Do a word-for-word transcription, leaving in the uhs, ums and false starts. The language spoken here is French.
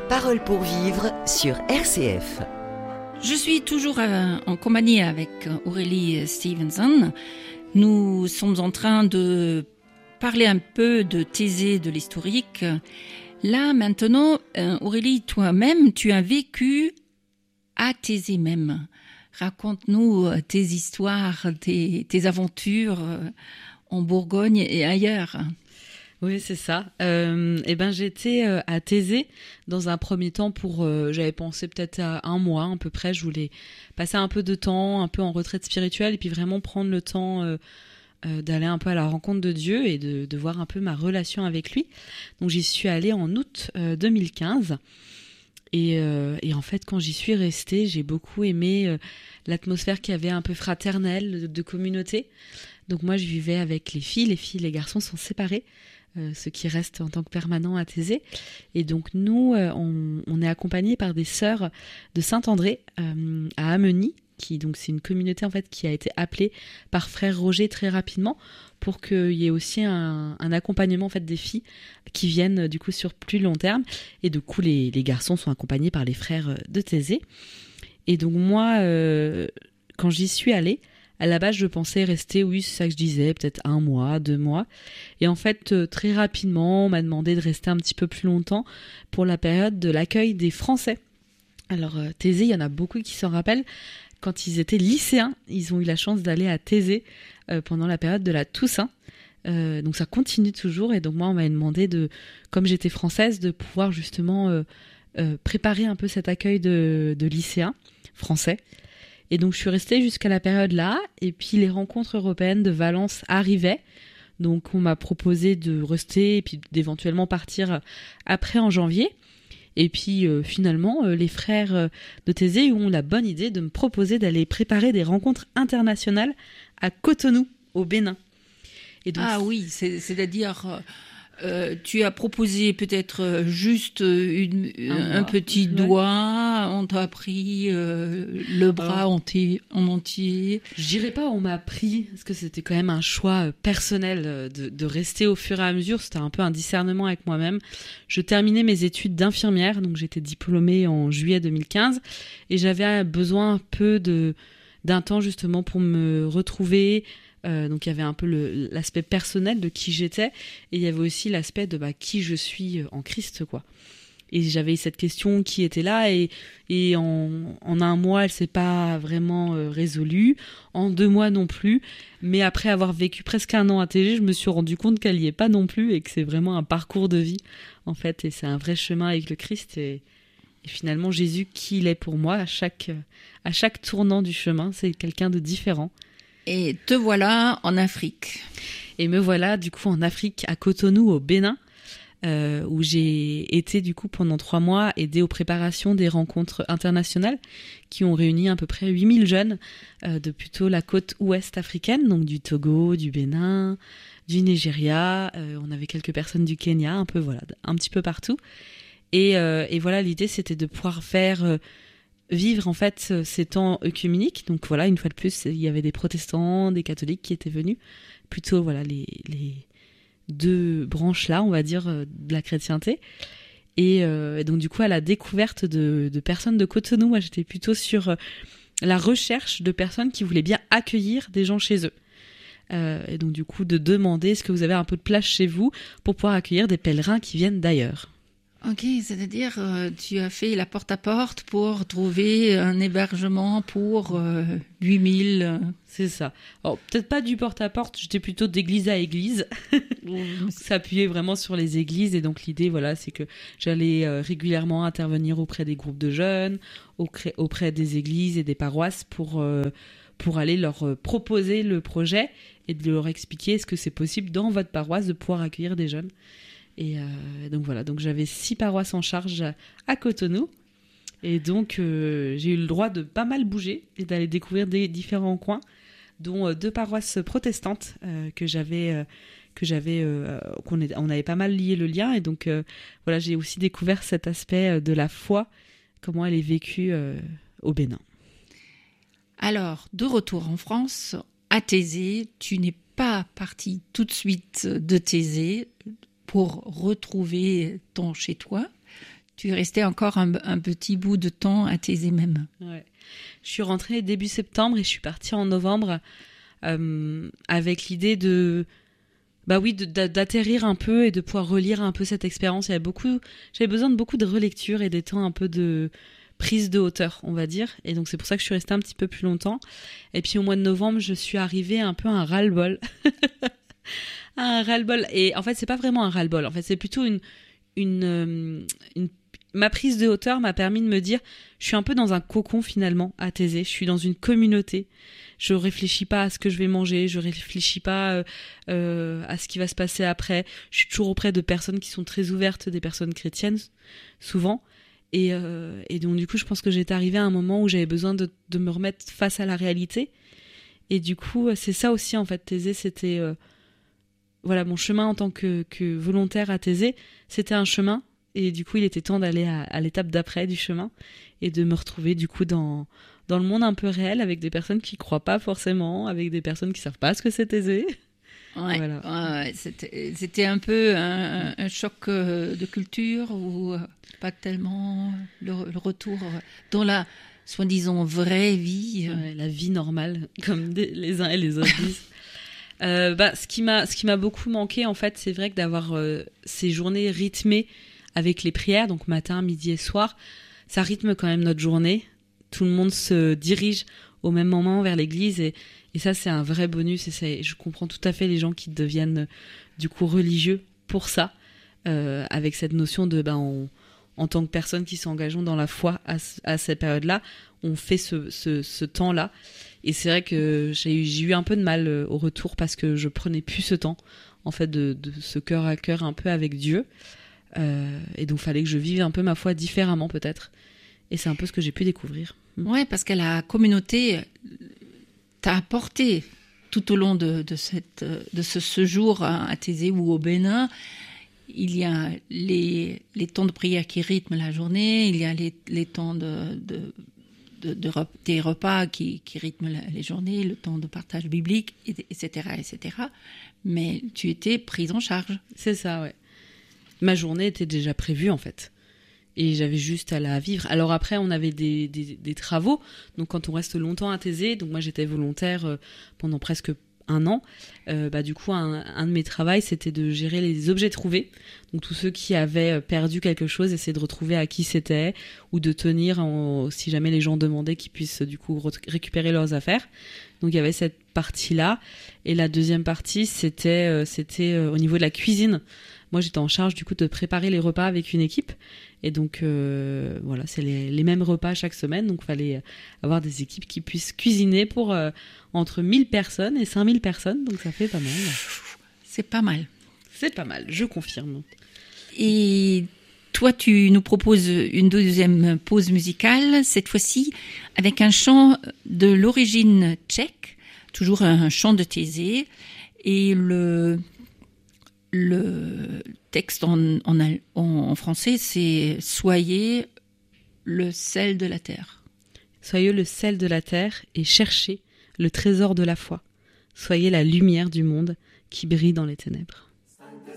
Parole pour vivre sur R C F. Je suis toujours euh, en compagnie avec Aurélie Stevenson. Nous sommes en train de parler un peu de Thésée, de l'historique. Là, maintenant, euh, Aurélie, toi-même, tu as vécu à Thésée même. Raconte-nous euh, tes histoires, tes, tes aventures euh, en Bourgogne et ailleurs. Oui, c'est ça. Euh, et ben, j'étais euh, à Thésée dans un premier temps pour, euh, j'avais pensé peut-être à un mois à peu près. Je voulais passer un peu de temps, un peu en retraite spirituelle, et puis vraiment prendre le temps euh, euh, d'aller un peu à la rencontre de Dieu et de, de voir un peu ma relation avec lui. Donc, j'y suis allée en août euh, deux mille quinze. Et, euh, et en fait, quand j'y suis restée, j'ai beaucoup aimé euh, l'atmosphère qui avait un peu fraternelle, de, de communauté. Donc moi, je vivais avec les filles. Les filles et les garçons sont séparés. Euh, ceux qui restent en tant que permanents à Thésée. Et donc nous, euh, on, on est accompagnés par des sœurs de Saint-André euh, à Ameny, qui donc c'est une communauté en fait qui a été appelée par frère Roger très rapidement pour qu'il y ait aussi un, un accompagnement en fait des filles qui viennent du coup sur plus long terme. Et du coup, les, les garçons sont accompagnés par les frères de Thésée. Et donc moi, euh, quand j'y suis allée, à la base, je pensais rester, oui, c'est ça que je disais, peut-être un mois, deux mois. Et en fait, euh, très rapidement, on m'a demandé de rester un petit peu plus longtemps pour la période de l'accueil des Français. Alors, euh, Thésée, il y en a beaucoup qui s'en rappellent. Quand ils étaient lycéens, ils ont eu la chance d'aller à Thésée euh, pendant la période de la Toussaint. Euh, donc, ça continue toujours. Et donc, moi, on m'a demandé, de, comme j'étais française, de pouvoir justement euh, euh, préparer un peu cet accueil de, de lycéens français. Et donc, je suis restée jusqu'à la période là. Et puis, les rencontres européennes de Valence arrivaient. Donc, on m'a proposé de rester et puis d'éventuellement partir après en janvier. Et puis, euh, finalement, euh, les frères de Thésée ont la bonne idée de me proposer d'aller préparer des rencontres internationales à Cotonou, au Bénin. Et donc, ah oui, c'est, c'est-à-dire... Euh... Euh, tu as proposé peut-être juste une, un, un petit ouais. doigt, on t'a pris euh, le bras Alors, en, t- en entier. Je dirais pas on m'a pris, parce que c'était quand même un choix personnel de, de rester au fur et à mesure. C'était un peu un discernement avec moi-même. Je terminais mes études d'infirmière, donc j'étais diplômée en juillet deux mille quinze, et j'avais besoin un peu de, d'un temps justement pour me retrouver. Euh, donc il y avait un peu le, l'aspect personnel de qui j'étais, et il y avait aussi l'aspect de bah, qui je suis en Christ, quoi. Et j'avais cette question qui était là, et, et en, en un mois elle s'est pas vraiment euh, résolue, en deux mois non plus, mais après avoir vécu presque un an à Thésée, je me suis rendu compte qu'elle y est pas non plus, et que c'est vraiment un parcours de vie en fait, et c'est un vrai chemin avec le Christ, et, et finalement Jésus qui il est pour moi à chaque, à chaque tournant du chemin, c'est quelqu'un de différent. Et te voilà en Afrique. Et me voilà du coup en Afrique, à Cotonou, au Bénin, euh, où j'ai été du coup pendant trois mois aidée aux préparations des rencontres internationales qui ont réuni à peu près huit mille jeunes euh, de plutôt la côte ouest africaine, donc du Togo, du Bénin, du Nigeria. Euh, on avait quelques personnes du Kenya, un peu voilà, un petit peu partout. Et, euh, et voilà, l'idée c'était de pouvoir faire euh, vivre en fait ces temps œcuméniques. Donc voilà, une fois de plus, il y avait des protestants, des catholiques qui étaient venus, plutôt voilà les, les deux branches là, on va dire, de la chrétienté. Et, euh, et donc du coup, à la découverte de, de personnes de Cotonou, moi j'étais plutôt sur la recherche de personnes qui voulaient bien accueillir des gens chez eux. Euh, et donc du coup, de demander est-ce que vous avez un peu de place chez vous pour pouvoir accueillir des pèlerins qui viennent d'ailleurs. Ok, c'est-à-dire euh, tu as fait la porte-à-porte pour trouver un hébergement pour euh, huit mille. Euh... C'est ça. Alors, peut-être pas du porte-à-porte, j'étais plutôt d'église à église. S'appuyer vraiment sur les églises. Et donc l'idée, voilà, c'est que j'allais euh, régulièrement intervenir auprès des groupes de jeunes, auprès, auprès des églises et des paroisses pour, euh, pour aller leur euh, proposer le projet et de leur expliquer est-ce que c'est possible dans votre paroisse de pouvoir accueillir des jeunes. Et euh, donc voilà, donc j'avais six paroisses en charge à Cotonou. Et donc euh, j'ai eu le droit de pas mal bouger et d'aller découvrir des différents coins, dont euh, deux paroisses protestantes euh, que j'avais, euh, que j'avais, euh, qu'on est, on avait pas mal lié le lien. Et donc euh, voilà, j'ai aussi découvert cet aspect de la foi, comment elle est vécue euh, au Bénin. Alors, de retour en France, à Thésée, tu n'es pas partie tout de suite de Thésée pour retrouver ton chez-toi. tu es resté encore un, un petit bout de temps à Thésée même. Ouais. Je suis rentrée début septembre et je suis partie en novembre euh, avec l'idée de, bah oui, de, d'atterrir un peu et de pouvoir relire un peu cette expérience. Il y avait beaucoup, j'avais besoin de beaucoup de relecture et des temps un peu de prise de hauteur, on va dire. Et donc c'est pour ça que je suis restée un petit peu plus longtemps. Et puis au mois de novembre, je suis arrivée un peu à un ras-le-bol. un ras-le-bol. Et en fait, c'est pas vraiment un ras-le-bol. En fait, c'est plutôt une, une, une ma prise de hauteur m'a permis de me dire, je suis un peu dans un cocon finalement à Thésée, je suis dans une communauté, je réfléchis pas à ce que je vais manger, je réfléchis pas euh, euh, à ce qui va se passer après, je suis toujours auprès de personnes qui sont très ouvertes, des personnes chrétiennes souvent, et, euh, et donc du coup je pense que j'étais arrivée à un moment où j'avais besoin de, de me remettre face à la réalité, et du coup c'est ça aussi en fait, Thésée c'était, euh, voilà, mon chemin en tant que, que volontaire à Thésée, c'était un chemin. Et du coup, il était temps d'aller à, à l'étape d'après du chemin et de me retrouver du coup dans, dans le monde un peu réel avec des personnes qui croient pas forcément, avec des personnes qui savent pas ce que c'est Thésée. Ouais, voilà. ouais c'était, c'était un peu un, un choc de culture ou pas tellement le, le retour dans la soi-disant vraie vie. Ouais, la vie normale, comme des, les uns et les autres disent. euh, bah, ce qui m'a, ce qui m'a beaucoup manqué en fait, c'est vrai que d'avoir euh, ces journées rythmées avec les prières, donc matin, midi et soir, ça rythme quand même notre journée. Tout le monde se dirige au même moment vers l'église et, et ça, c'est un vrai bonus. Et c'est, je comprends tout à fait les gens qui deviennent du coup religieux pour ça, euh, avec cette notion de, ben, on, en tant que personne qui s'engageons dans la foi à, à cette période-là, on fait ce, ce, ce temps-là. Et c'est vrai que j'ai eu, j'ai eu un peu de mal au retour parce que je prenais plus ce temps, en fait, de, de ce cœur à cœur un peu avec Dieu. Euh, et donc, il fallait que je vive un peu ma foi différemment, peut-être. Et c'est un peu ce que j'ai pu découvrir. Ouais, parce que la communauté t'a apporté tout au long de, de, cette, de ce séjour à Thésée ou au Bénin. Il y a les, les temps de prière qui rythment la journée, il y a les, les temps de, de, de, de, des repas qui, qui rythment la, les journées, le temps de partage biblique, et cetera, et cetera. Mais tu étais prise en charge. C'est ça, ouais. Ma journée était déjà prévue, en fait. Et j'avais juste à la vivre. Alors après, on avait des, des, des travaux. Donc quand on reste longtemps à Thésée, donc moi j'étais volontaire euh, pendant presque un an. Euh, bah, du coup, un, un de mes travaux, c'était de gérer les objets trouvés. Donc tous ceux qui avaient perdu quelque chose, essayer de retrouver à qui c'était, ou de tenir, en, si jamais les gens demandaient, qu'ils puissent du coup re- récupérer leurs affaires. Donc il y avait cette partie-là. Et la deuxième partie, c'était, euh, c'était euh, au niveau de la cuisine. Moi, j'étais en charge du coup de préparer les repas avec une équipe. Et donc, euh, voilà, c'est les, les mêmes repas chaque semaine. Donc, il fallait avoir des équipes qui puissent cuisiner pour euh, entre mille personnes et cinq mille personnes. Donc, ça fait pas mal. C'est pas mal. C'est pas mal, je confirme. Et toi, tu nous proposes une deuxième pause musicale, cette fois-ci avec un chant de l'origine tchèque, toujours un chant de Thésée. Et le... Le texte en, en, en français, c'est « Soyez le sel de la terre ». Soyez le sel de la terre et cherchez le trésor de la foi. Soyez la lumière du monde qui brille dans les ténèbres.